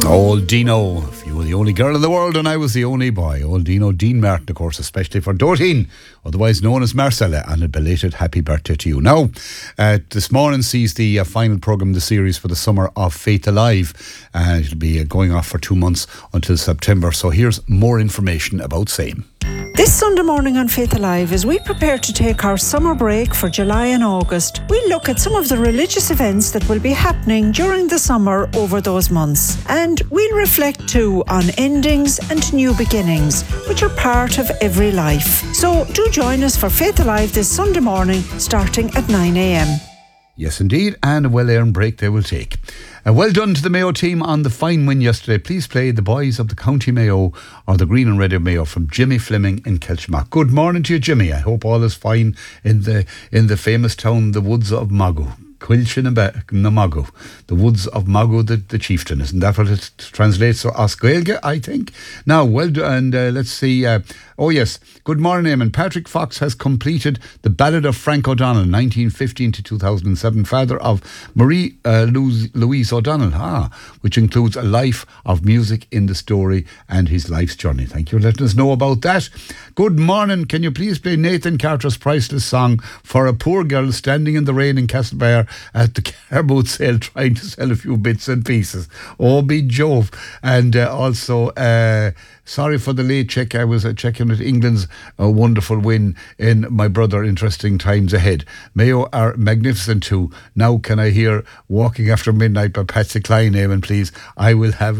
Old Dino, if you were the only girl in the world and I was the only boy. Old Dino, Dean Martin, of course, especially for Doreen, otherwise known as Marcella, and a belated happy birthday to you. Now, this morning sees the final programme of the series for the summer of Faith Alive. It'll be going off for 2 months until September. So here's more information about same. This Sunday morning on Faith Alive, as we prepare to take our summer break for July and August, we'll look at some of the religious events that will be happening during the summer over those months. And we'll reflect too on endings and new beginnings, which are part of every life. So do join us for Faith Alive this Sunday morning, starting at 9 a.m. Yes, indeed, and a well-earned break they will take. Well done to the Mayo team on the fine win yesterday. Please play The Boys of the County Mayo, or the Green and Red of Mayo, from Jimmy Fleming in Kelchmark. Good morning to you, Jimmy. I hope all is fine in the famous town, the woods of Mago. Quilchin na Mago, the woods of Mago the chieftain. Isn't that what it translates to? Oscailge, I think. Now, well done, and let's see. Oh yes, good morning, Eamon. Patrick Fox has completed The Ballad of Frank O'Donnell, 1915 to 2007, father of Marie Louise O'Donnell, which includes a life of music in the story and his life's journey. Thank you for letting us know about that. Good morning. Can you please play Nathan Carter's priceless song For a Poor Girl Standing in the Rain in Castlebar at the car boot sale trying to sell a few bits and pieces? Oh, be Jove. And also, sorry for the late check. I was checking with England's wonderful win in My Brother Interesting Times Ahead. Mayo are magnificent too. Now can I hear Walking After Midnight by Patsy Cline, Eamon, please? I will have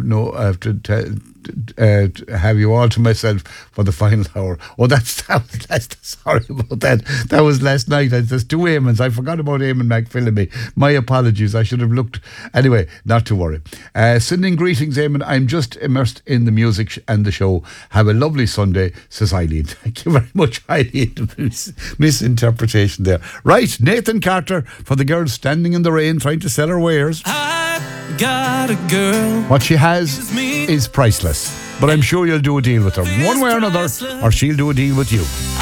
have you all to myself for the final hour. Oh, that's sorry about that. That was last night. There's two Eamons. I forgot about Eamon McPhillamy. My apologies. I should have looked. Anyway, not to worry. Sending greetings, Eamon. I'm just immersed in the music and the show. Have a lovely Sunday, says Eileen. Thank you very much, Eileen. Misinterpretation there. Right, Nathan Carter for the girl standing in the rain trying to sell her wares. I got a girl. What she has is priceless, but I'm sure you'll do a deal with her one way or another, or she'll do a deal with you.